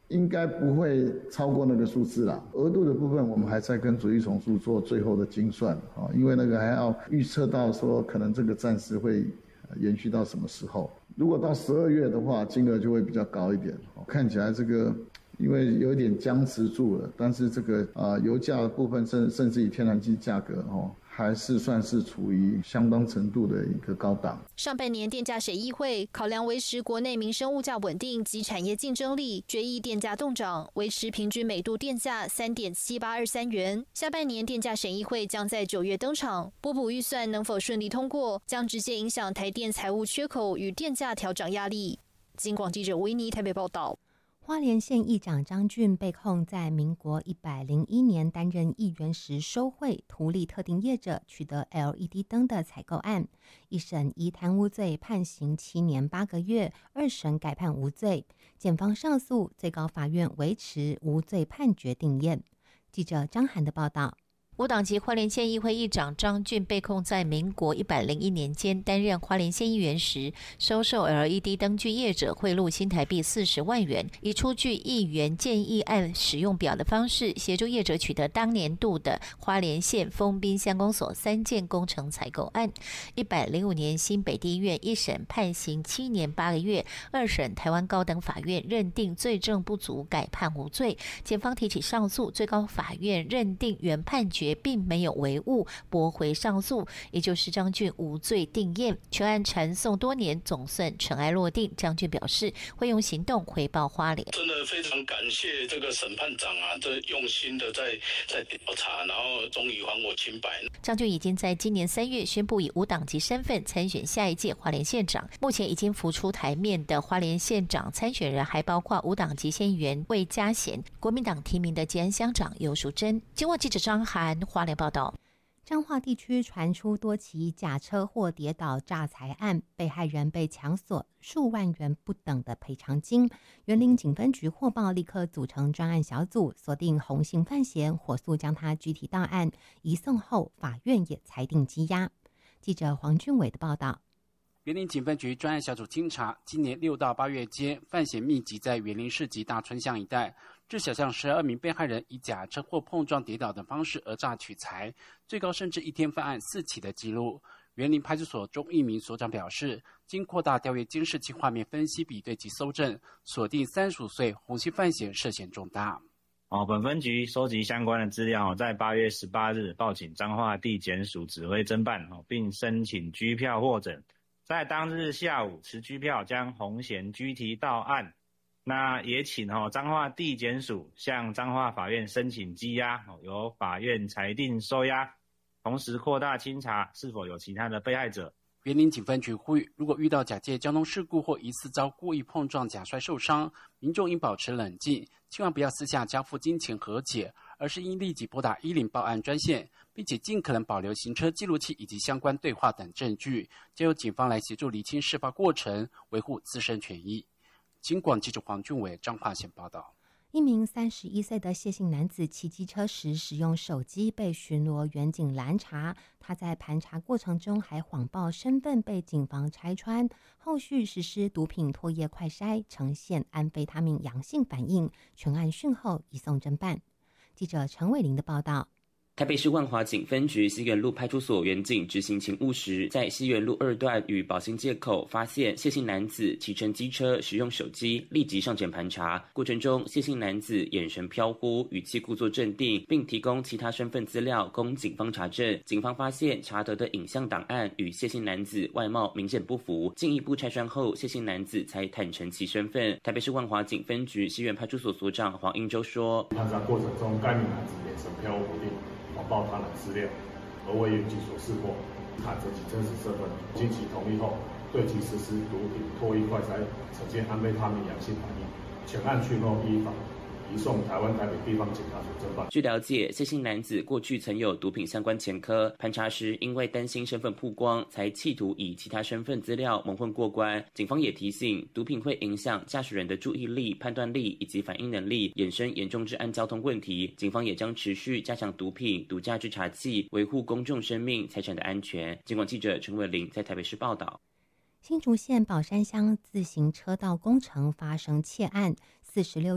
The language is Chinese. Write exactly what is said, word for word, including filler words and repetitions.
应该不会超过那个数字啦。额度的部分，我们还在跟主计总处做最后的精算啊，因为那个还要预测到说可能这个暂时会延续到什么时候。如果到十二月的话，金额就会比较高一点。看起来这个因为有一点僵持住了，但是这个啊、呃、油价的部分甚甚至以天然气价格哦。还是算是处于相当程度的一个高档。 上半年电价审议会考量维持国内民生物价稳定及产业竞争力，决议电价动涨，维持平均每度电价 三点七八二三元。下半年电价审议会将在九月登场，拨补预算能否顺利通过，将直接影响台电财务缺口与电价调涨压力。金广记者维尼台北报道。 花莲县议长张俊被控在民国一百零一年担任议员时收贿图利特定业者取得 L E D 灯的采购案，一审以贪污罪判刑七年八个月，二审改判无罪，检方上诉，最高法院维持无罪判决定谳。记者张涵的报道。 无党籍花莲县议会议长张俊被控在民国一百零一年间担任花莲县议员时，收受 L E D 灯具业者贿赂新台币四十万元，以出具议员建议案使用表的方式，协助业者取得当年度的花莲县丰滨乡公所三件工程采购案。一百零五年新北地院一审判刑七年八个月，二审台湾高等法院认定罪证不足，改判无罪。检方提起上诉，最高法院认定原判决并没有违误，驳回上诉，也就是张俊无罪定谳。全案缠讼多年，总算尘埃落定。张俊表示会用行动回报花莲。 真的非常感谢这个审判长啊，这用心的在在调查，然后终于还我清白。 张俊已经在今年三月宣布以无党籍身份参选下一届花莲县长。目前已经浮出台面的花莲县长参选人还包括无党籍县议员魏家贤、国民党提名的吉安乡长游淑珍。经过记者张涵花莲报道。 彰化地区传出多起假车祸跌倒诈财案，被害人被强索数万元不等的赔偿金。员林警分局获报，立刻组成专案小组，锁定红姓犯嫌，火速将他拘提到案。移送后，法院也裁定羁押。记者黄俊伟的报道。 员林警分局专案小组经查，今年六到八月间，犯嫌密集在员林市及大春乡一带，至少向十二名被害人以假车祸碰撞跌倒等方式讹诈取财，最高甚至一天犯案四起的记录。员林派出所钟一鸣所长表示，经扩大调阅监视器画面分析比对及搜证，锁定三十五岁红姓犯嫌涉嫌重大。 哦，本分局收集相关的资料，在八月十八日报请彰化地检署指挥侦办，并申请拘票获准。在当日下午持拘票将洪贤拘提到案，那也请哦彰化地检署向彰化法院申请羁押，由法院裁定收押，同时扩大清查是否有其他的被害者。 员林警分局呼吁，如果遇到假借交通事故或疑似遭故意碰撞假摔受伤，民众应保持冷静，千万不要私下交付金钱和解，而是应立即拨打一零报案专线，并且尽可能保留行车记录器以及相关对话等证据，交由警方来协助厘清事发过程，维护自身权益。金广记者黄俊伟彰化县报道。 一名三十一岁的谢姓男子骑机车时使用手机被巡逻员警拦查，他在盘查过程中还谎报身份，被警方拆穿，后续实施毒品唾液快筛，呈现安非他命阳性反应，全案讯后移送侦办。记者陈伟玲的报道。 台北市万华警分局西园路派出所员警执行勤务时，在西园路二段与保兴街口发现谢姓男子骑乘机车使用手机，立即上前盘查。过程中，谢姓男子眼神飘忽，语气故作镇定，并提供其他身份资料供警方查证。警方发现查得的影像档案与谢姓男子外貌明显不符，进一步拆穿后，谢姓男子才坦诚其身份。台北市万华警分局西园派出所所长黄英洲说：“ 盘查过程中，该名男子眼神飘忽不定。”谎报他人资料，而为员警所识破，看自己真实身份，经其同意后，对其实施毒品唾液快筛，呈现安非他命阳性反应，全案讯后依法移送台湾台北地方检察署侦办。 据了解，谢姓男子过去曾有毒品相关前科，盘查时因为担心身份曝光，才企图以其他身份资料蒙混过关。警方也提醒，毒品会影响驾驶人的注意力、判断力以及反应能力，衍生严重治安交通问题。警方也将持续加强毒品、毒驾侦查器，维护公众生命财产的安全。警广记者陈伟玲在台北市报道。 新竹县宝山乡自行车道工程发生窃案，四十六